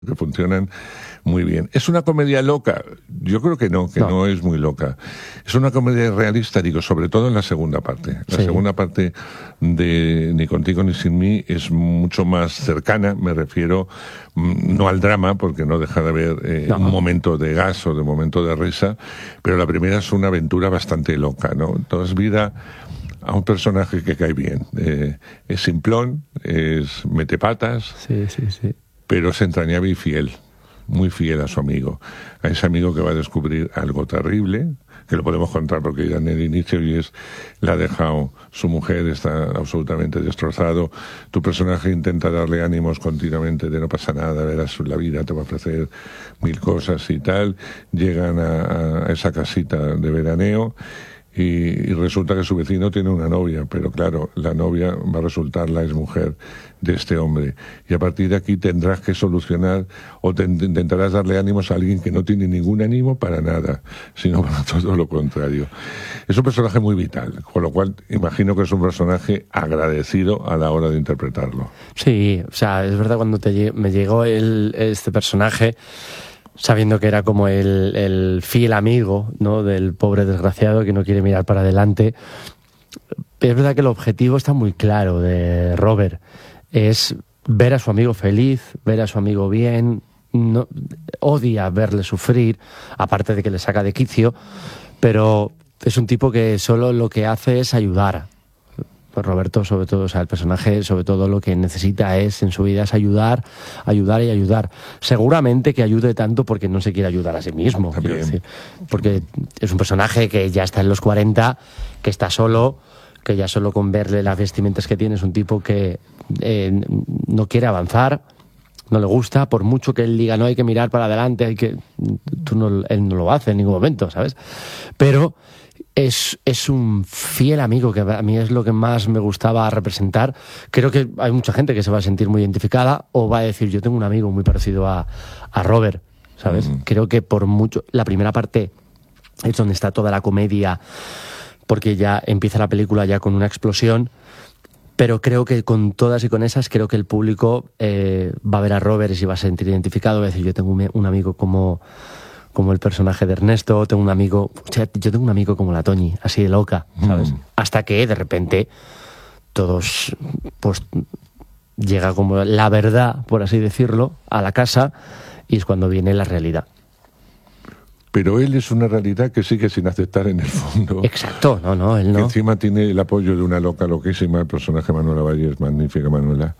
que funcionan muy bien. ¿Es una comedia loca? Yo creo que no es muy loca. Es una comedia realista, digo, sobre todo en la segunda parte. La segunda parte de Ni contigo ni sin mí es mucho más cercana, me refiero no al drama, porque no deja de haber un momento de gas o de momento de risa, pero la primera es una aventura bastante loca, ¿no? Entonces, vida a un personaje que cae bien. Es simplón, es metepatas, pero es entrañable y fiel, muy fiel a su amigo, a ese amigo que va a descubrir algo terrible, que lo podemos contar porque ya en el inicio y es, la ha dejado su mujer, está absolutamente destrozado, tu personaje intenta darle ánimos continuamente de no pasa nada, verás, la vida te va a ofrecer mil cosas y tal, llegan a esa casita de veraneo y resulta que su vecino tiene una novia, pero claro, la novia va a resultar la exmujer de este hombre. Y a partir de aquí tendrás que solucionar o intentarás darle ánimos a alguien que no tiene ningún ánimo para nada, sino para todo lo contrario. Es un personaje muy vital, con lo cual imagino que es un personaje agradecido a la hora de interpretarlo. Sí, o sea, es verdad, cuando me llegó este personaje, sabiendo que era como el fiel amigo, ¿no?, del pobre desgraciado que no quiere mirar para adelante. Es verdad que el objetivo está muy claro de Robert. Es ver a su amigo feliz, ver a su amigo bien, no, odia verle sufrir, aparte de que le saca de quicio, pero es un tipo que solo lo que hace es ayudar. Pues Roberto, sobre todo, o sea, el personaje, sobre todo lo que necesita en su vida es ayudar. Seguramente que ayude tanto porque no se quiere ayudar a sí mismo. Quiero decir, porque es un personaje que ya está en los 40, que está solo, que ya solo con verle las vestimentas que tiene es un tipo que no quiere avanzar, no le gusta, por mucho que él diga no hay que mirar para adelante, él no lo hace en ningún momento, ¿sabes? Pero es un fiel amigo, que a mí es lo que más me gustaba representar. Creo que hay mucha gente que se va a sentir muy identificada o va a decir, yo tengo un amigo muy parecido a Robert, ¿sabes? Creo que por mucho... La primera parte es donde está toda la comedia, porque ya empieza la película ya con una explosión, pero creo que con todas y con esas, creo que el público va a ver a Robert y se va a sentir identificado, va a decir, yo tengo un amigo como el personaje de Ernesto, yo tengo un amigo como la Toñi, así de loca, ¿sabes? Hasta que de repente todos, pues llega como la verdad, por así decirlo, a la casa, y es cuando viene la realidad. Pero él es una realidad que sigue sin aceptar en el fondo. Exacto, él no. Que encima tiene el apoyo de una loca loquísima, el personaje Manuela Valle, es magnífica Manuela.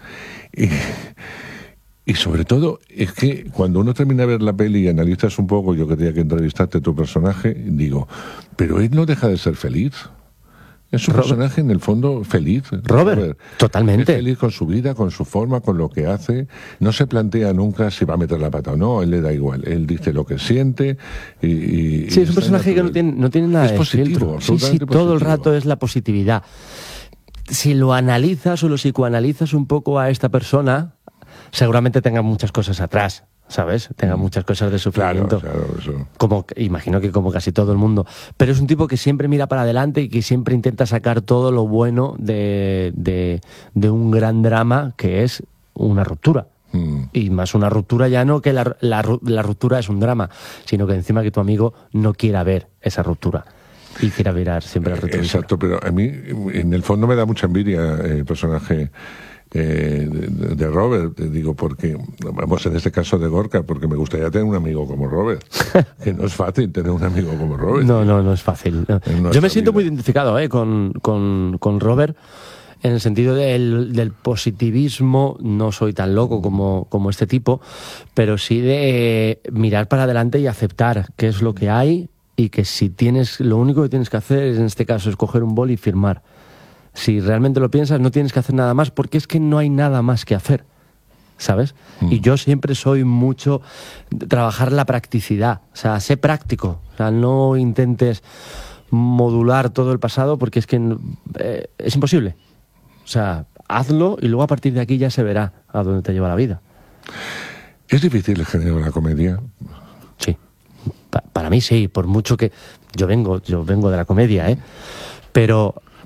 Y sobre todo, es que cuando uno termina de ver la peli y analizas un poco, yo quería que entrevistaste a tu personaje, digo, pero él no deja de ser feliz. Es un personaje, en el fondo, feliz. Robert, totalmente. Es feliz con su vida, con su forma, con lo que hace. No se plantea nunca si va a meter la pata o no, él le da igual. Él dice lo que siente y sí, es un personaje que no tiene nada de positivo, filtro. Sí, todo el rato es la positividad. Si lo analizas o lo psicoanalizas un poco a esta persona, seguramente tenga muchas cosas atrás, ¿sabes? Tenga muchas cosas de sufrimiento. Claro, eso. Imagino que como casi todo el mundo. Pero es un tipo que siempre mira para adelante y que siempre intenta sacar todo lo bueno de un gran drama que es una ruptura. Y más una ruptura, ya no que la ruptura es un drama, sino que encima que tu amigo no quiera ver esa ruptura y quiera mirar siempre la ruptura. Exacto, pero a mí en el fondo me da mucha envidia el personaje de Robert, digo, porque vamos, en este caso de Gorka, porque me gustaría tener un amigo como Robert, que no es fácil tener un amigo como Robert. No es fácil. Yo me siento muy identificado con Robert, en el sentido del positivismo. No soy tan loco como este tipo, pero sí de mirar para adelante y aceptar qué es lo que hay, y que lo único que tienes que hacer en este caso es coger un boli y firmar. Si realmente lo piensas, no tienes que hacer nada más, porque es que no hay nada más que hacer, ¿sabes? Y yo siempre soy mucho de trabajar la practicidad, o sea, sé práctico, o sea, no intentes modular todo el pasado, porque es que es imposible. O sea, hazlo y luego a partir de aquí ya se verá a dónde te lleva la vida. ¿Es difícil el género de la comedia? Sí, para mí sí, por mucho que yo vengo de la comedia, pero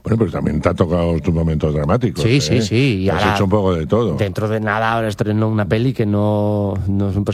Bueno, pero también te ha tocado tus momentos dramáticos. Sí. Y has hecho un poco de todo. Dentro de nada ahora estreno una peli que no es un